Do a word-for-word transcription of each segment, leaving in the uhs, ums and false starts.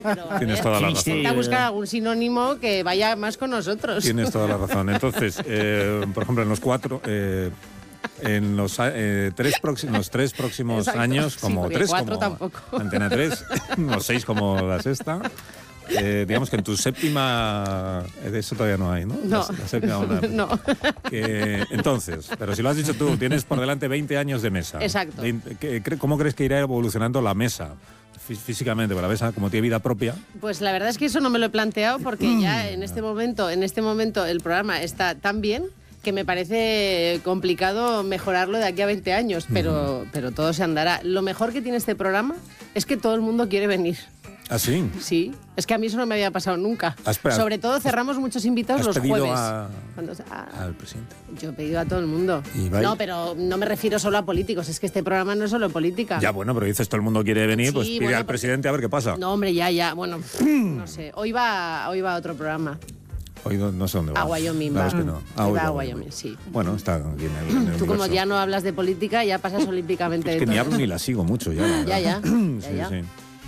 Pero, Tienes ver, toda la razón. intenta buscar algún sinónimo que vaya más con nosotros. Tienes toda la razón. Entonces, eh, por ejemplo, en los cuatro... Eh, en los eh, tres próximos, los tres próximos Exacto. años, como Sí, tres, cuatro como tampoco. Antena tres, los seis como la sexta. Eh, digamos que en tu séptima, de eso todavía no hay, ¿no? No. La, la séptima onda. No. Que, entonces, pero si lo has dicho tú, tienes por delante veinte años de mesa. Exacto. veinte, ¿qué- ¿Cómo crees que irá evolucionando la mesa? Fí- Físicamente, porque la mesa, como tiene vida propia. Pues la verdad es que eso no me lo he planteado porque ya en este momento, en este momento el programa está tan bien que me parece complicado mejorarlo de aquí a veinte años, pero, pero todo se andará. Lo mejor que tiene este programa es que todo el mundo quiere venir. ¿Ah, sí? Sí, es que a mí eso no me había pasado nunca. Ah, espera. Sobre todo cerramos muchos invitados ¿Has los pedido jueves. a- Cuando se- ah, Al presidente. yo he pedido a todo el mundo. ¿Y va- No, pero no me refiero solo a políticos, es que este programa no es solo política. Ya, bueno, pero dices todo el mundo quiere venir, Sí, pues pide bueno, al porque- presidente a ver qué pasa. No, hombre, ya, ya, bueno, no sé. Hoy va, hoy va a otro programa. Hoy no, no sé dónde va. A Wyoming La va. verdad es que no. Ah, Hoy hoy va va a a Wyoming, sí. Bueno, está aquí en el, en el Tú como universo. ya no hablas de política, ya pasas olímpicamente Es de que ni todo. hablo ni la sigo mucho ya. la Ya, ya, verdad. ya, sí, ya. sí.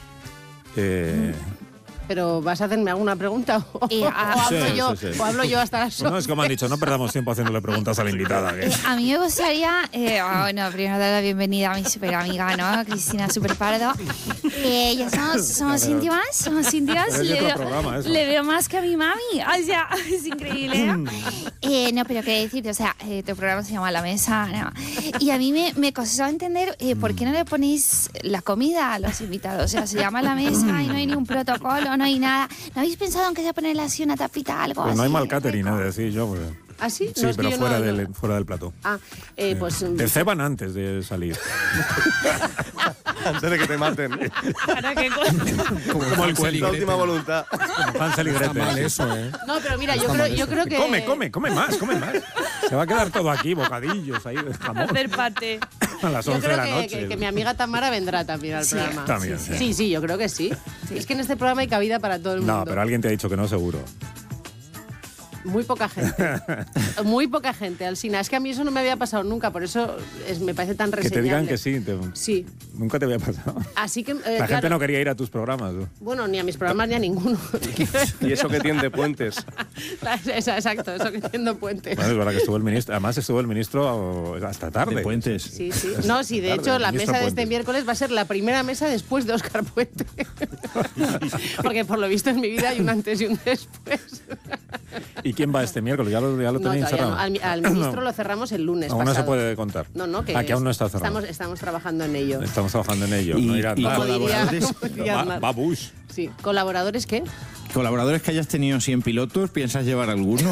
Eh, Pero ¿vas a hacerme alguna pregunta? ¿O, Eh, o ah, hablo sí, yo, sí, sí. o hablo yo hasta las pues no, es como han dicho, no perdamos tiempo haciéndole preguntas a la invitada. que- Eh, a mí me gustaría, eh, bueno, primero dar la bienvenida a mi super amiga, ¿no? Cristina Super Pardo. Eh, ya somos, somos íntimas, somos íntimas. Pero es Le otro veo, programa, eso. le veo más que a mi mami. O sea, es increíble, ¿no? Eh, no, pero qué decirte, o sea, eh, tu programa se llama La Mesa, ¿no? Y a mí me, me costó entender eh, por qué no le ponéis la comida a los invitados. O sea, se llama La Mesa y no hay ni un protocolo, no hay nada. ¿No habéis pensado en que se ponerle así una tapita, algo Pues no hay así, mal catering, rico? he de decir yo. Pues. ¿Ah, sí? Sí, No, es que pero yo fuera, no- del, no- fuera del plató. Ah, eh, pues... Te ceban antes de salir. Antes de que te maten. para que- Como el cuento. La última voluntad. Como Hansel y Está Gretel. mal eso, ¿eh? No, pero mira, yo creo, yo creo que... Come, come, come más, come más. Se va a quedar todo aquí, bocadillos ahí de jamón. Hacer pate. A las Yo once de creo la que, noche. que- que mi amiga Tamara vendrá también al programa. también, sí, sí. sí, sí, yo creo que sí. Es que en este programa hay cabida para todo el mundo. No, pero alguien te ha dicho que no, seguro. Muy poca gente. Muy poca gente, Alsina. Es que a mí eso no me había pasado nunca, por eso es- me parece tan Que reseñable. te digan que sí. te- Sí. Nunca te había pasado. Así que, eh, La gente claro, no quería ir a tus programas. ¿no? bueno, ni a mis programas ni a ninguno. Y eso que tiende puentes. Esa- Exacto, eso que tiendo puente. Bueno, es verdad que estuvo el ministro. Además, estuvo el ministro hasta tarde. De Puentes. Sí, sí. No, sí, de Tarde, hecho, la ministro mesa de este Puentes. miércoles va a ser la primera mesa después de Óscar Puente. Porque por lo visto en mi vida hay un antes y un después. ¿Y quién va este miércoles? ¿Ya lo, ya lo No, tenéis todavía cerrado? no. Al, mi- al ministro No. lo cerramos el lunes Aún no se pasado. puede contar. No, no, que Ah, que aún no está cerrado. Estamos, estamos trabajando en ello. Estamos trabajando en ello. Y- no irá y nada. Como diría- colaboradores- como diría Va, Aznar. va Bush. Sí, ¿colaboradores qué? ¿Colaboradores que hayas tenido cien pilotos? ¿Piensas llevar alguno?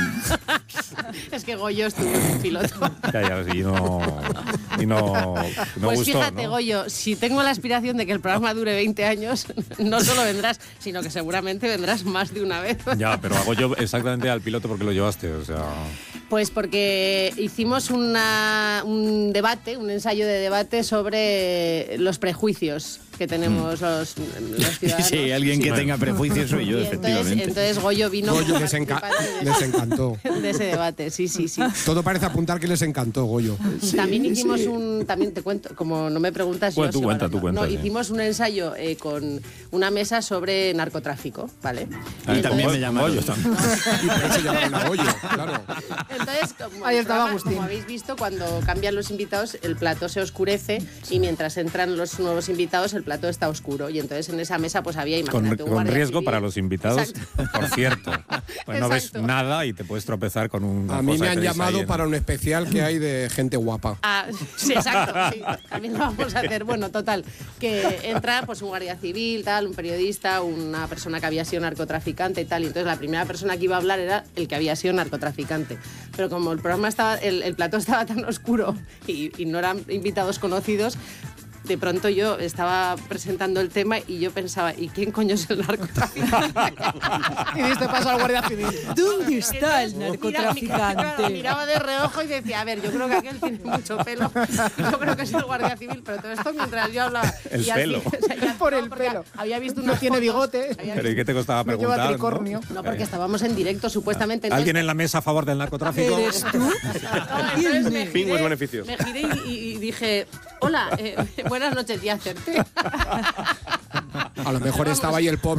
Es que Goyo estuvo en piloto. Ya, ya, y no, y no, no pues gustó, fíjate, ¿no? Goyo, si tengo la aspiración de que el programa dure veinte años, no solo vendrás, sino que seguramente vendrás más de una vez. Ya, pero hago yo exactamente al piloto porque lo llevaste, o sea... Pues porque hicimos una, un debate, un ensayo de debate sobre los prejuicios que tenemos los, los ciudadanos. Sí, alguien que Sí. tenga prejuicios soy yo, Y entonces, efectivamente. entonces Goyo vino Goyo como les, enca- participante les encantó. de, de ese debate, sí, sí, sí. Todo parece apuntar que les encantó, Goyo. También hicimos un, también te cuento, como no me preguntas, Bueno, yo tú sigo cuenta, hablando. tú cuenta, No, sí. hicimos un ensayo eh, con una mesa sobre narcotráfico, ¿vale? A mí Y también entonces- me llamaron. Goyo también. Y por eso llamaron a Goyo, claro. Entonces, como, Ahí el estaba programa, Agustín. como habéis visto, cuando cambian los invitados, el plato se oscurece y mientras entran los nuevos invitados, el plato está oscuro. Y entonces en esa mesa pues había, Con, imagínate, un con guardia riesgo civil. para los invitados, Exacto. por cierto. Pues no ves Exacto. nada y te puedes tropezar con un. A mí me han llamado para un especial que hay de gente guapa. Ah, sí, exacto, sí, también lo vamos a hacer. Bueno, total, que entra pues un guardia civil, tal, un periodista, una persona que había sido narcotraficante y tal, y entonces la primera persona que iba a hablar era el que había sido narcotraficante. Pero como el programa estaba, el, el plató estaba tan oscuro y, y no eran invitados conocidos, de pronto yo estaba presentando el tema y yo pensaba, ¿y quién coño es el narcotraficante? Y diste paso al guardia civil. ¿Dónde está el Entonces, mira, narcotraficante? Miraba, miraba de reojo y decía, a ver, yo creo que aquel tiene mucho pelo. Yo creo que es el guardia civil, pero todo esto mientras yo hablaba. El y al pelo. fin- o sea, ya- Por no, el porque pelo. Había visto No unas tiene fotos, bigote. había Pero ¿y qué te costaba No preguntar? lleva tricornio. No, porque estábamos en directo, supuestamente. entonces- ¿Alguien en la mesa a favor del narcotráfico? ¿Eres tú? No, entonces me Fin, giré, los beneficios. me giré y, y- y dije, hola, eh, buenas noches, y acerté. A lo mejor estaba ahí el pobre